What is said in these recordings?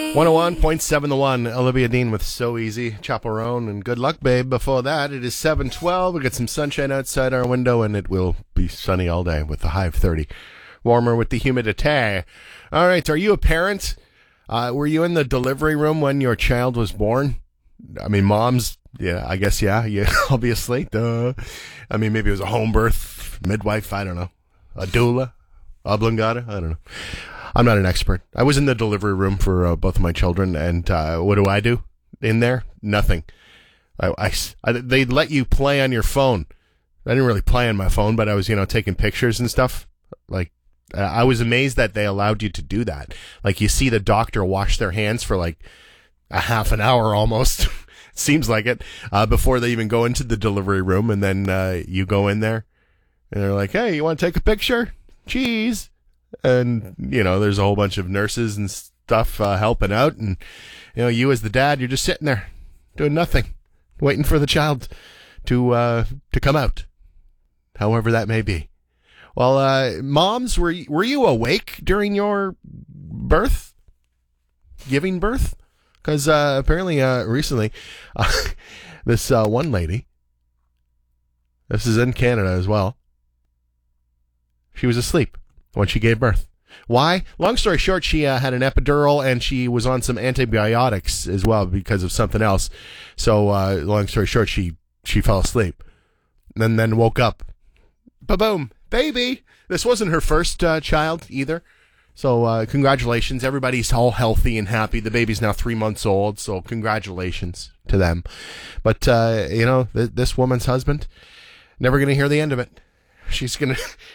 101.7 The One, Olivia Dean with So Easy, Chaperone, and Good Luck Babe. Before that, it is 7:12. We got some sunshine outside our window, and it will be sunny all day with the high of 30. Warmer with the humidity. All right, are you a parent? Were you in the delivery room when your child was born? I mean, moms, yeah, I guess, yeah, obviously. Duh. I mean, maybe it was a home birth, midwife, I don't know. A doula, oblongata, I don't know. I'm not an expert. I was in the delivery room for both of my children, and what do I do in there? Nothing. They let you play on your phone. I didn't really play on my phone, but I was, taking pictures and stuff. Like, I was amazed that they allowed you to do that. Like, you see the doctor wash their hands for like a half an hour almost. Seems like it, before they even go into the delivery room, and then you go in there, and they're like, "Hey, you want to take a picture? Cheese." And, there's a whole bunch of nurses and stuff helping out. And, you as the dad, you're just sitting there doing nothing, waiting for the child to come out, however that may be. Well, moms, were you awake during your birth? Giving birth? Because apparently recently, this one lady, this is in Canada as well, she was asleep when she gave birth. Why? Long story short, she had an epidural, and she was on some antibiotics as well because of something else. So, long story short, she fell asleep and then woke up. Ba-boom, baby. This wasn't her first child either. So, congratulations. Everybody's all healthy and happy. The baby's now 3 months old, so congratulations to them. But, this woman's husband, never going to hear the end of it. She's gonna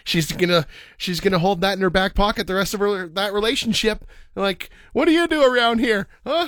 hold that in her back pocket the rest of that relationship. Like, what do you do around here? Huh?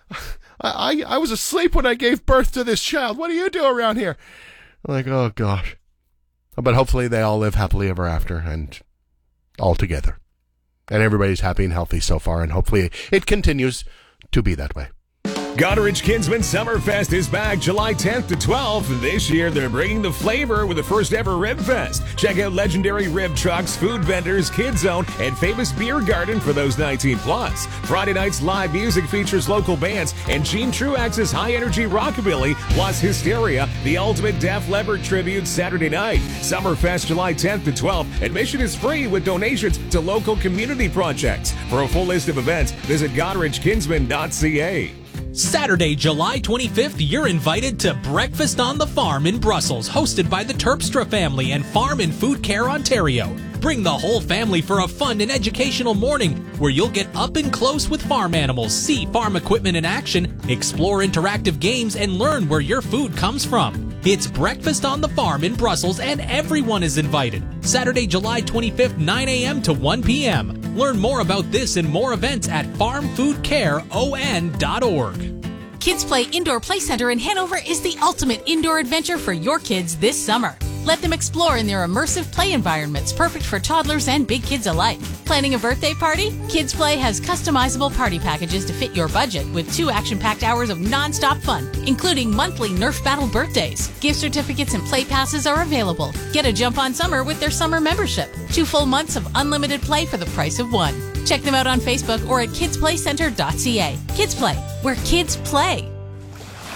I was asleep when I gave birth to this child. What do you do around here? I'm like, oh gosh. But hopefully they all live happily ever after and all together. And everybody's happy and healthy so far, and hopefully it continues to be that way. Goderich Kinsman Summerfest is back July 10th to 12th. This year, they're bringing the flavor with the first ever Rib Fest. Check out legendary rib trucks, food vendors, Kids Zone, and famous beer garden for those 19 plus. Friday night's live music features local bands and Gene Truax's high-energy rockabilly, plus Hysteria, the ultimate Def Leppard tribute Saturday night. Summerfest July 10th to 12th. Admission is free with donations to local community projects. For a full list of events, visit GoderichKinsman.ca. Saturday, July 25th, you're invited to Breakfast on the Farm in Brussels, hosted by the Terpstra family and Farm and Food Care Ontario. Bring the whole family for a fun and educational morning where you'll get up and close with farm animals, see farm equipment in action, explore interactive games, and learn where your food comes from. It's Breakfast on the Farm in Brussels, and everyone is invited. Saturday, July 25th, 9 a.m. to 1 p.m. Learn more about this and more events at farmfoodcareon.org. Kids Play Indoor Play Center in Hanover is the ultimate indoor adventure for your kids this summer. Let them explore in their immersive play environments, perfect for toddlers and big kids alike. Planning a birthday party? Kids Play has customizable party packages to fit your budget with 2 action-packed hours of non-stop fun, including monthly Nerf Battle birthdays. Gift certificates and play passes are available. Get a jump on summer with their summer membership. 2 full months of unlimited play for the price of 1. Check them out on Facebook or at kidsplaycenter.ca. Kids Play, where kids play.